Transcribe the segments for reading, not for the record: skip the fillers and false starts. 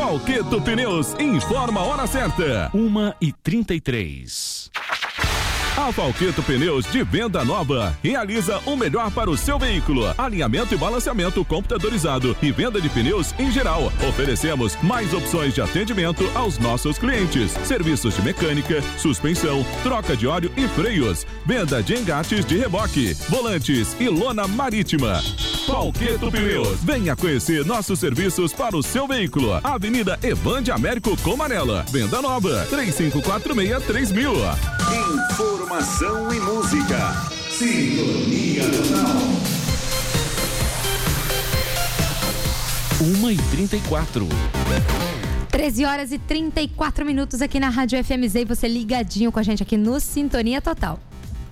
Palqueto Pneus informa a hora certa. 1h33. A Palqueto Pneus de venda nova realiza o melhor para o seu veículo. Alinhamento e balanceamento computadorizado e venda de pneus em geral. Oferecemos mais opções de atendimento aos nossos clientes. Serviços de mecânica, suspensão, troca de óleo e freios. Venda de engates de reboque, volantes e lona marítima. Palqueto Pneus. Venha conhecer nossos serviços para o seu veículo. Avenida Evande Américo Comarela. Venda nova. 3546-3000. Informação e música. Sintonia Total. 1h34. 13h34 aqui na Rádio FMZ e você ligadinho com a gente aqui no Sintonia Total.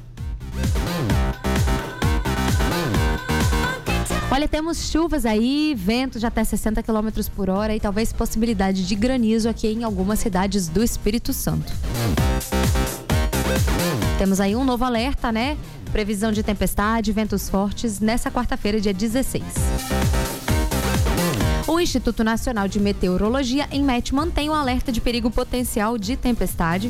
Olha, temos chuvas aí, ventos de até 60 km por hora e talvez possibilidade de granizo aqui em algumas cidades do Espírito Santo. Temos aí um novo alerta, né? Previsão de tempestade, ventos fortes nessa quarta-feira, dia 16. O Instituto Nacional de Meteorologia, INMET, mantém o alerta de perigo potencial de tempestade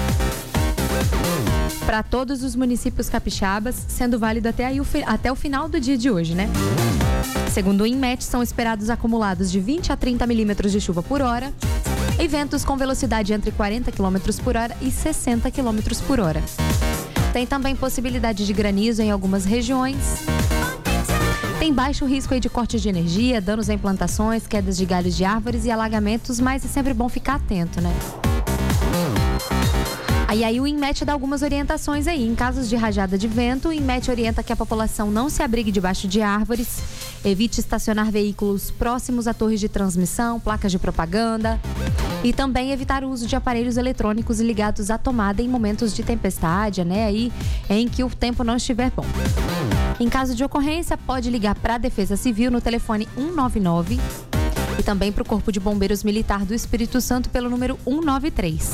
para todos os municípios capixabas, sendo válido até o final do dia de hoje, né? Segundo o INMET, são esperados acumulados de 20 a 30 milímetros de chuva por hora e ventos com velocidade entre 40 km por hora e 60 km por hora. Tem também possibilidade de granizo em algumas regiões. Tem baixo risco aí de cortes de energia, danos em plantações, quedas de galhos de árvores e alagamentos, mas é sempre bom ficar atento, né? Aí o INMET dá algumas orientações aí. Em casos de rajada de vento, o INMET orienta que a população não se abrigue debaixo de árvores, evite estacionar veículos próximos a torres de transmissão, placas de propaganda e também evitar o uso de aparelhos eletrônicos ligados à tomada em momentos de tempestade, né? Aí em que o tempo não estiver bom. Em caso de ocorrência, pode ligar para a Defesa Civil no telefone 199 e também para o Corpo de Bombeiros Militar do Espírito Santo pelo número 193.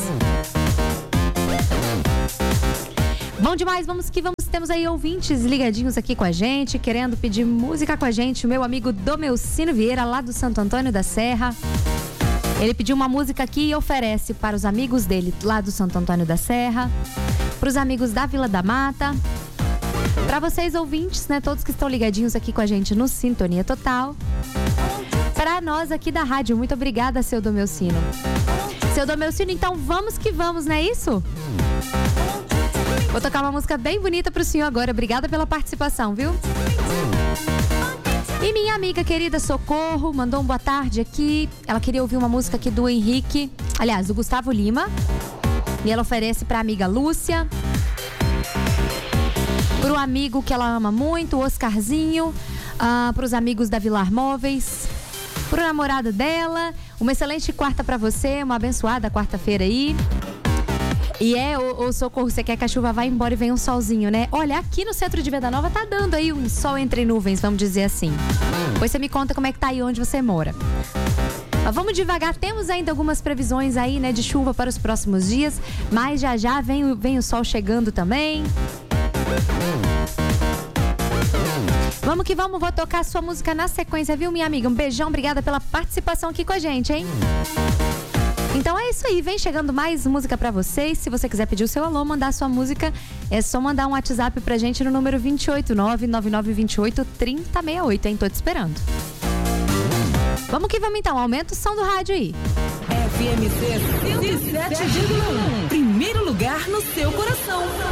Bom demais, vamos que vamos. Temos aí ouvintes ligadinhos aqui com a gente, querendo pedir música com a gente. O meu amigo Domelcino Vieira, lá do Santo Antônio da Serra. Ele pediu uma música aqui e oferece para os amigos dele lá do Santo Antônio da Serra, para os amigos da Vila da Mata, para vocês ouvintes, né, todos que estão ligadinhos aqui com a gente no Sintonia Total. Para nós aqui da rádio, muito obrigada, seu Domelcino. Seu Domelcino, então vamos que vamos, não é isso? Vou tocar uma música bem bonita pro senhor agora. Obrigada pela participação, viu? E minha amiga querida Socorro mandou um boa tarde aqui. Ela queria ouvir uma música aqui do Henrique, aliás, do Gustavo Lima. E ela oferece pra amiga Lúcia, pro amigo que ela ama muito, o Oscarzinho, pros amigos da Vilar Móveis, pro namorado dela. Uma excelente quarta pra você, uma abençoada quarta-feira aí. E ô Socorro, você quer que a chuva vá embora e venha um solzinho, né? Olha, aqui no centro de Venda Nova tá dando aí um sol entre nuvens, vamos dizer assim. Depois você me conta como é que tá aí onde você mora. Mas vamos devagar, temos ainda algumas previsões aí, né, de chuva para os próximos dias, mas já vem o sol chegando também. Vamos que vamos, vou tocar a sua música na sequência, viu, minha amiga? Um beijão, obrigada pela participação aqui com a gente, hein? Então é isso aí, vem chegando mais música pra vocês. Se você quiser pedir o seu alô, mandar a sua música, é só mandar um WhatsApp pra gente no número 289-9928-3068, hein? Tô te esperando. Vamos que vamos então, aumenta o som do rádio aí. FMC 107,1, primeiro lugar no seu coração.